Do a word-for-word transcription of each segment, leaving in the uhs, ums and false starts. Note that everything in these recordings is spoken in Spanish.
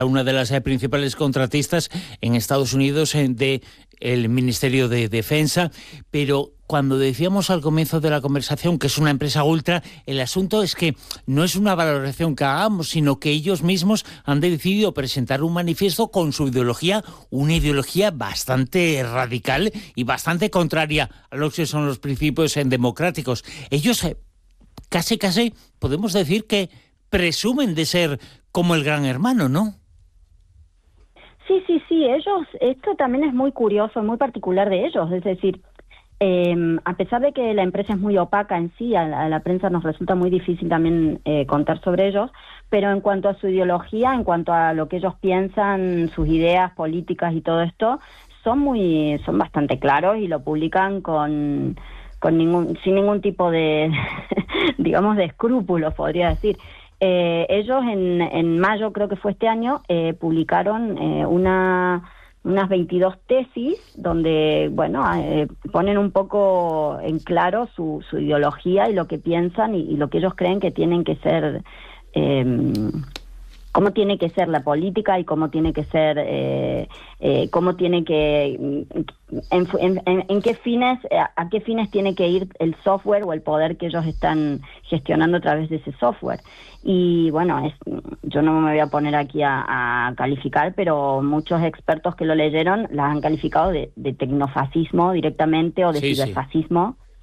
una de las eh, principales contratistas en Estados Unidos eh, de el Ministerio de Defensa, pero cuando decíamos al comienzo de la conversación que es una empresa ultra, el asunto es que no es una valoración que hagamos, sino que ellos mismos han decidido presentar un manifiesto con su ideología, una ideología bastante radical y bastante contraria a lo que son los principios eh, democráticos. Ellos eh, casi, casi podemos decir que presumen de ser como el Gran Hermano, ¿no? Sí, sí, sí, ellos, esto también es muy curioso, muy particular de ellos, es decir, eh, a pesar de que la empresa es muy opaca en sí, a la, a la prensa nos resulta muy difícil también eh, contar sobre ellos, pero en cuanto a su ideología, en cuanto a lo que ellos piensan, sus ideas políticas y todo esto, son muy, son bastante claros y lo publican con, con ningún, sin ningún tipo de, digamos, de escrúpulos, podría decir. Eh, ellos en, en mayo, creo que fue este año, eh, publicaron eh, una, unas veintidós tesis donde, bueno, eh, ponen un poco en claro su, su ideología y lo que piensan y, y lo que ellos creen que tienen que ser, eh, cómo tiene que ser la política y cómo tiene que ser, eh, eh, cómo tiene que, en, en, en, en qué fines, a, a qué fines tiene que ir el software o el poder que ellos están gestionando a través de ese software. Y bueno, es, yo no me voy a poner aquí a, a calificar, pero muchos expertos que lo leyeron las han calificado de, de tecnofascismo directamente o de sí, ciberfascismo. Sí.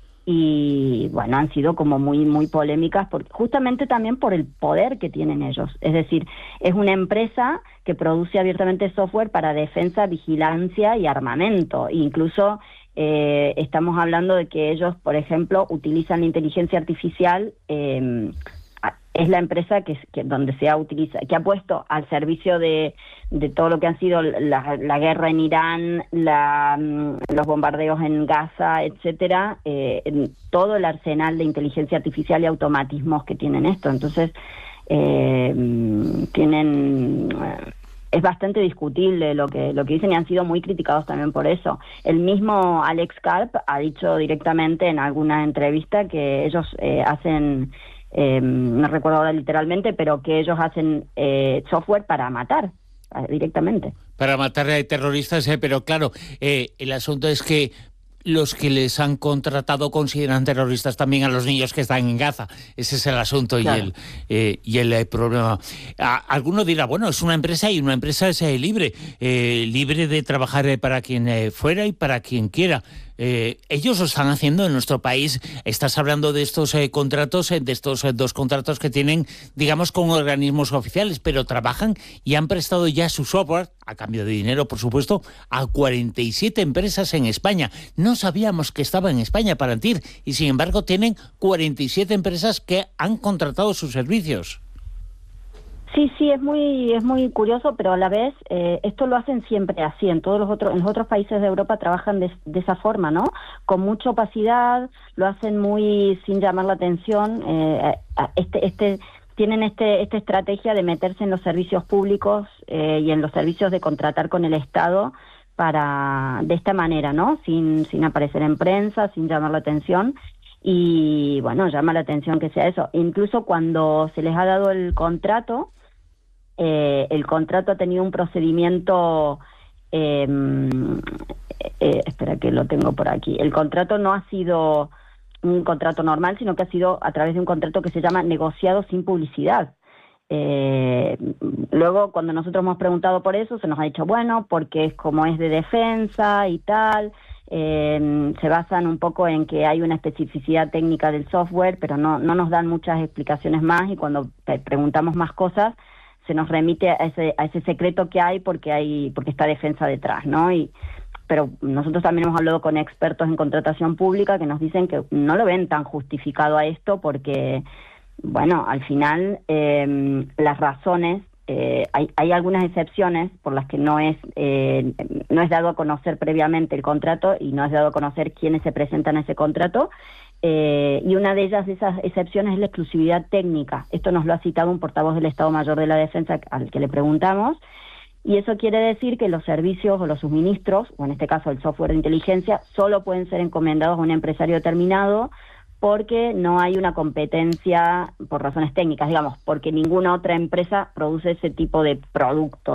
Y bueno, han sido como muy muy polémicas, porque justamente también por el poder que tienen ellos. Es decir, es una empresa que produce abiertamente software para defensa, vigilancia y armamento. E incluso eh, estamos hablando de que ellos, por ejemplo, utilizan la inteligencia artificial. Eh, es la empresa que, que donde se ha utilizado, que ha puesto al servicio de, de todo lo que han sido la, la guerra en Irán, la, los bombardeos en Gaza, etcétera, eh, en todo el arsenal de inteligencia artificial y automatismos que tienen esto. Entonces, eh, tienen... es bastante discutible lo que lo que dicen y han sido muy criticados también por eso. El mismo Alex Karp ha dicho directamente en alguna entrevista que ellos eh, hacen... Eh, no recuerdo ahora literalmente, pero que ellos hacen eh, software para matar eh, directamente. Para matar a terroristas, eh, pero claro, eh, el asunto es que los que les han contratado consideran terroristas también a los niños que están en Gaza. Ese es el asunto. Claro. y el eh, y el eh, problema. A, alguno dirá, bueno, es una empresa y una empresa es eh, libre, eh, libre de trabajar eh, para quien eh, fuera y para quien quiera. Eh, ellos lo están haciendo en nuestro país. Estás hablando de estos eh, contratos, eh, de estos eh, dos contratos que tienen, digamos, con organismos oficiales, pero trabajan y han prestado ya su software, a cambio de dinero, por supuesto, a cuarenta y siete empresas en España. No sabíamos que estaba en España Palantir y, sin embargo, tienen cuarenta y siete empresas que han contratado sus servicios. Sí, sí, es muy es muy curioso, pero a la vez eh, esto lo hacen siempre así. En todos los otros en los otros países de Europa trabajan de, de esa forma, ¿no? Con mucha opacidad, lo hacen muy sin llamar la atención. Eh, este este tienen este esta estrategia de meterse en los servicios públicos eh, y en los servicios de contratar con el Estado para de esta manera, ¿no? Sin sin aparecer en prensa, sin llamar la atención. Y bueno, llama la atención que sea eso. Incluso cuando se les ha dado el contrato, Eh, el contrato ha tenido un procedimiento, eh, eh, espera que lo tengo por aquí, el contrato no ha sido un contrato normal, sino que ha sido a través de un contrato que se llama negociado sin publicidad. Eh, luego, cuando nosotros hemos preguntado por eso, se nos ha dicho, bueno, porque es como es de defensa y tal, eh, se basan un poco en que hay una especificidad técnica del software, pero no, no nos dan muchas explicaciones más y cuando preguntamos más cosas, se nos remite a ese a ese secreto que hay porque hay porque está defensa detrás, ¿no? Y pero nosotros también hemos hablado con expertos en contratación pública que nos dicen que no lo ven tan justificado a esto porque, bueno, al final eh, las razones, eh, hay hay algunas excepciones por las que no es eh, no es dado a conocer previamente el contrato y no es dado a conocer quiénes se presentan a ese contrato. Eh, y una de ellas, de esas excepciones, es la exclusividad técnica. Esto nos lo ha citado un portavoz del Estado Mayor de la Defensa al que le preguntamos, y eso quiere decir que los servicios o los suministros, o en este caso el software de inteligencia, solo pueden ser encomendados a un empresario determinado porque no hay una competencia por razones técnicas, digamos, porque ninguna otra empresa produce ese tipo de producto.